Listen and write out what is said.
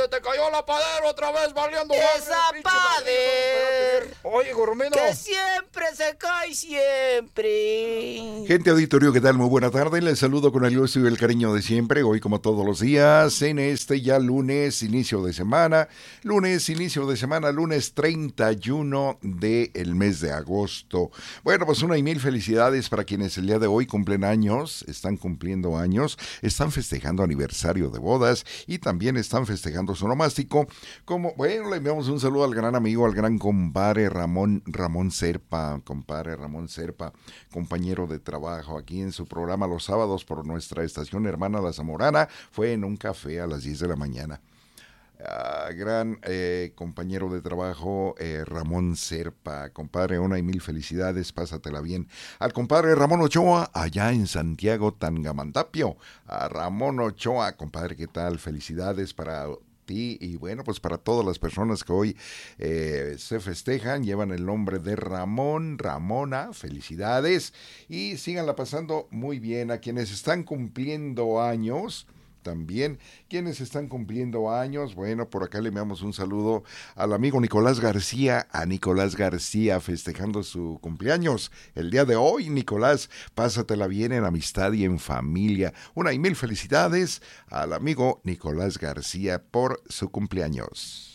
se te cayó la padera otra vez valiendo ¡Esa pader! Oye, Gormino. Que siempre se cae, siempre. Gente auditorio, ¿qué tal? Muy buena tarde. Les saludo con el gusto y el cariño de siempre. Hoy, como todos los días, en este ya lunes, inicio de semana. Lunes 31 del mes de agosto. Bueno, pues una y mil felicidades para quienes el día de hoy cumplen años, están cumpliendo años, están festejando aniversario de bodas y también están festejando su onomástico. Como, bueno, le enviamos un saludo al gran amigo, al gran compadre Ramón Serpa, compañero de trabajo aquí en su programa los sábados por nuestra estación hermana La Zamorana. Fue en un café a las 10 de la mañana. Gran compañero de trabajo Ramón Serpa, compadre, una y mil felicidades, pásatela bien. Al compadre Ramón Ochoa, allá en Santiago Tangamandapio, a Ramón Ochoa, compadre, ¿qué tal? Felicidades para ti y bueno, pues para todas las personas que hoy se festejan, llevan el nombre de Ramón, Ramona, felicidades y síganla pasando muy bien. A quienes están cumpliendo años, también quienes están cumpliendo años, bueno, por acá le enviamos un saludo al amigo Nicolás García, a Nicolás García festejando su cumpleaños el día de hoy. Nicolás, pásatela bien en amistad y en familia. Una y mil felicidades al amigo Nicolás García por su cumpleaños.